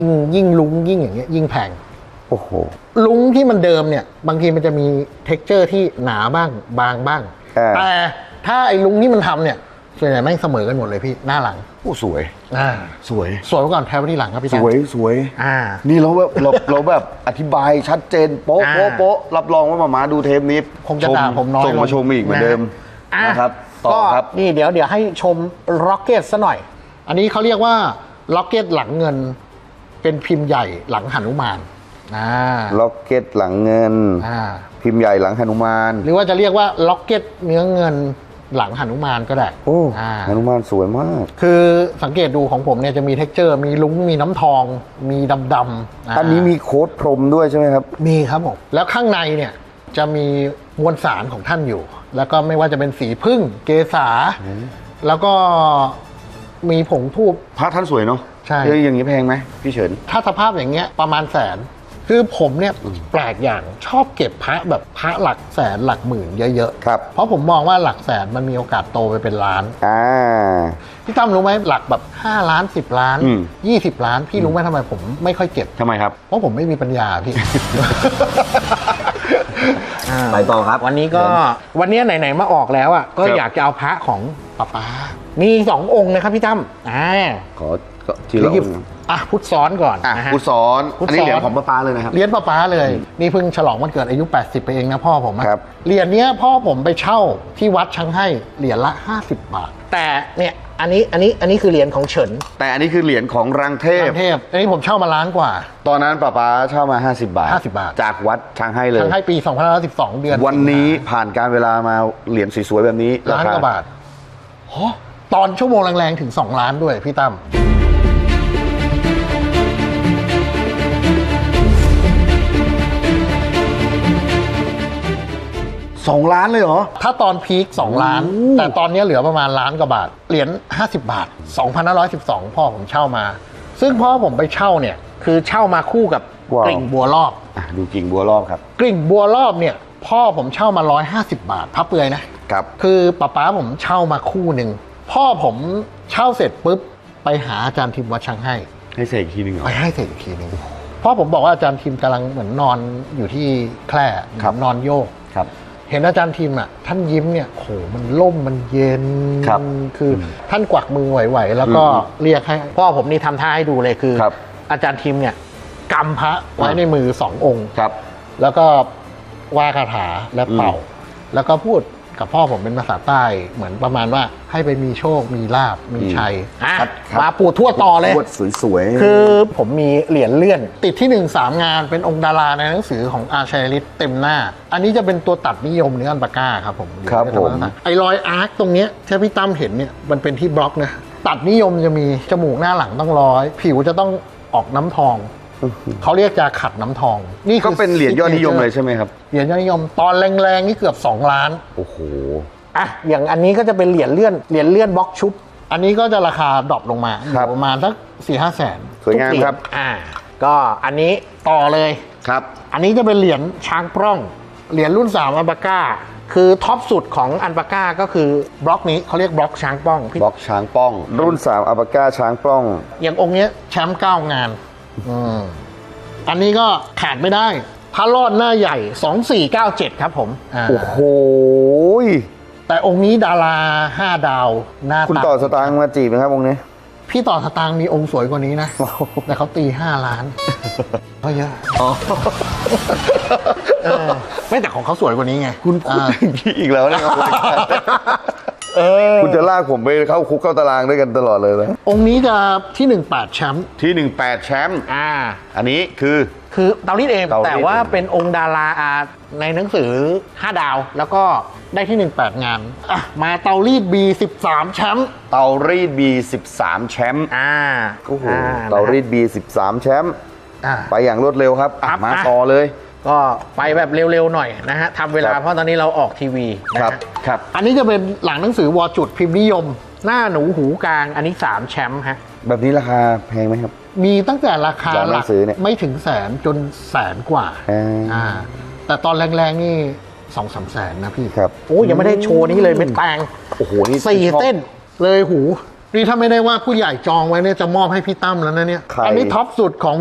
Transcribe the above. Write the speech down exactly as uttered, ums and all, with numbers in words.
ยิ่งลุงยิ่งอย่างเงี้ยยิ่งแพงโอ้โหลุงที่มันเดิมเนี่ยบางทีมันจะมีเท็กเจอร์ที่หนาบ้างบางบ้างแต่ถ้าไอ้ลุงที่มันทำเนี่ยส่วนใหญ่แม่งเสมอกันหมดเลยพี่หน้าหลังโอ้สวยอ่าสวยสวยก่อนแทบที่หลังครับพี่สวยสวยอ่านี่เราแบบเราเราแบบอธิบายชัดเจนโป๊ะโป๊ะโป๊ะรับรองว่ามามาดูเทปนี้คงจะด่าผมน้อยส่งมาชมอีกเหมือนเดิมนะครับต่อครับนี่เดี๋ยวเดี๋ยวให้ชมร็อกเก็ตซะหน่อยอันนี้เขาเรียกว่าล็อกเก็ตหลังเงินเป็นพิมพ์ใหญ่หลังหนุมานอ่าล็อกเก็ตหลังเงินอ่าพิมพ์ใหญ่หลังหนุมานหรือว่าจะเรียกว่าล็อกเก็ตเนื้อเงินหลังหนุมานก็ได้โอ้หนุมานสวยมากคือสังเกตดูของผมเนี่ยจะมีเท็กเจอร์มีลุ้งมีน้ำทองมีดำดำอันนี้มีโค้ดพรมด้วยใช่ไหมครับมีครับผมแล้วข้างในเนี่ยจะมีมวลสารของท่านอยู่แล้วก็ไม่ว่าจะเป็นสีพึ่งเกษาแล้วก็มีผงทูบพระท่านสวยเนาะใช่อย่างนี้แพงไหมพี่เฉินถ้าสภาพอย่างเงี้ยประมาณแสนคือผมเนี่ยแปลกอย่างชอบเก็บพระแบบพระหลักแสนหลักหมื่นเยอะๆครับเพราะผมมองว่าหลักแสนมันมีโอกาสโตไปเป็นล้านอ่าพี่ตั้มรู้ไหมหลักแบบห้าล้านสิบล้านยี่สิบล้านพี่รู้ไหมทำไมผมไม่ค่อยเก็บทำไมครับเพราะผมไม่มีปัญญาพี่ไปต่อครับวันนี้ก็วันนี้ไหนๆมาออกแล้วอ่ะก็อยากจะเอาพระของป้าป้ามีสององค์นะครับพี่ตั้มอ่าขอทีละองค์อ่ะพุทธซ้อนก่อนนะฮะพุทธซ้อนอันนี้เหรียญของป้าป้าเลยนะครับเหรียญป้าป้าเลยนี่เพิ่งฉลองวันเกิดอายุแปดสิบไปเองนะพ่อผมครับเหรียญเนี้ยพ่อผมไปเช่าที่วัดชังให้เหรียญละห้าสิบบาทแต่เนี่ยอันนี้อันนี้อันนี้คือเหรียญของเฉินแต่อันนี้คือเหรียญของรังเทพรังเทพอันนี้ผมเช่ามาล้านกว่าตอนนั้นป้าป้าเช่ามาห้าสิบบาทห้าสิบบาทจากวัดชังให้เลยชังให้ปีสองพันห้าร้อยสิบสองเดือนวันนี้ผ่านการเวลามาเหรียญสวยๆแบบนี้ล้านกว่าบาทตอนชั่วโมงแรงๆถึงสองล้านด้วยพี่ตั้มสองล้านเลยเหรอถ้าตอนพีคสองล้านแต่ตอนนี้เหลือประมาณล้านกว่าบาทเหรียญห้าสิบบาทสองพันห้าร้อยสิบสองพ่อผมเช่ามาซึ่งพ่อผมไปเช่าเนี่ยคือเช่ามาคู่กับกริ่งบัวรอบดูกริ่งบัวรอบครับกริ่งบัวรอบเนี่ยพ่อผมเช่ามาหนึ่งร้อยห้าสิบบาทพับเปลือยนะครับคือป้าป้าผมเช่ามาคู่หนึ่งพ่อผมเช่าเสร็จปุ๊บไปหาอาจารย์ทิมวัดชังให้ให้เสกอีกทีนึงเหรอไปให้เสกอีกทีนึงพ่อผมบอกว่าอาจารย์ทิมกำลังเหมือนนอนอยู่ที่แคร่นอนโยกครับเห็นอาจารย์ทีมอ่ะท่านยิ้มเนี่ยโหมันล่มมันเย็นคือท่านกวักมือไหวๆแล้วก็เรียกให้พ่อผมนี่ทำท่าให้ดูเลยคืออาจารย์ทีมเนี่ยกำพระไว้ในมือสององค์แล้วก็ว่าคาถาและเป่าแล้วก็พูดกับพ่อผมเป็นภาษาใต้เหมือนประมาณว่าให้ไปมีโชคมีลาภมีชัยมาปูทั่วต่อเลยสวยๆคือผมมีเหรียญเลื่อนติดที่หนึ่งสามงานเป็นองค์ดาราในหนังสือของอาชัยฤทธิ์เต็มหน้าอันนี้จะเป็นตัวตัดนิยมเนื้ออัลปาก้าครับผมครับผมไอ้รอยอาร์คตรงเนี้ยที่พี่ตั้มเห็นเนี่ยมันเป็นที่บล็อกนะตัดนิยมจะมีจมูกหน้าหลังต้องร้อยผิวจะต้องออกน้ำทองเขาเรียกจาขัดน้ำทองนี่ก็เป็นเหรียญยอดนิยมเลยใช่ไหมครับเหรียญยอดนิยมตอนแรงๆนี่เกือบสองล้านโอ้โหอ่ะอย่างอันนี้ก็จะเป็นเหรียญเลื่อนเหรียญเลื่อนบล็อกชุบอันนี้ก็จะราคาดรอปลงมาประมาณสักสี่ห้าแสนสวยงามครับอ่าก็อันนี้ต่อเลยครับอันนี้จะเป็นเหรียญช้างปล้องเหรียญรุ่นสามอัลปาก้าคือท็อปสุดของอัลปาก้าก็คือบล็อกนี้เขาเรียกบล็อกช้างป้องบล็อกช้างป้องรุ่นสามอัลปาก้าช้างป้องอย่างองค์นี้แชมป์เก้างานอืมอันนี้ก็ขาดไม่ได้พระรอดหน้าใหญ่สองสี่เก้าเจ็ดครับผมโอ้โหแต่องค์นี้ดาราห้าดาวหน้าคุณต่อสตางค์มาจีบไหมครับองค์นี้พี่ต่อสตางค์มีองค์สวยกว่านี้นะแต่เขาตีห้าล้านก็เยอะไม่แต่ของเขาสวยกว่านี้ไงคุณพูดถึงพี่อีกแล้วนะครับคุณจะลากผมไปเข้าคุกเข้าตารางด้วยกันตลอดเลยนะองค์นี้จะที่หนึ่งแปดแชมป์ที่หนึ่งแปดแชมป์อ่าอันนี้คือคือเตารีดเองแต่ว่าเป็นองค์ดาราในหนังสือห้าดาวแล้วก็ได้ที่หนึ่งแปดงานอ่ะมาเตารีด บี สิบสาม แชมป์เตารีด บี สิบสาม แชมป์อ่าโอ้โหเตารีด บี สิบสาม แชมป์ไปอย่างรวดเร็วครับมาต่อเลยก็ไปแบบเร็วๆหน่อยนะฮะทำเวลาเพราะตอนนี้เราออกทีวีครับครับอันนี้จะเป็นหลังหนังสือวอจุดพิมพ์นิยมหน้าหนูหูกลางอันนี้สามแชมป์ฮะแบบนี้ราคาแพงไหมครับมีตั้งแต่ราคาหลักไม่ถึงแสนจนแสนกว่าอ่าแต่ตอนแรงๆนี่สองสามแสนนะพี่ครับโอ้ยังไม่ได้โชว์นี้เลยเม็ดแตงโอ้โหนี่สี่เส้นเลยหูนี่ถ้าไม่ได้ว่าผู้ใหญ่จองไว้เนี่ยจะมอบให้พี่ตั้มแล้วนะเนี่ยใครอันนี้ท็อปสุดของ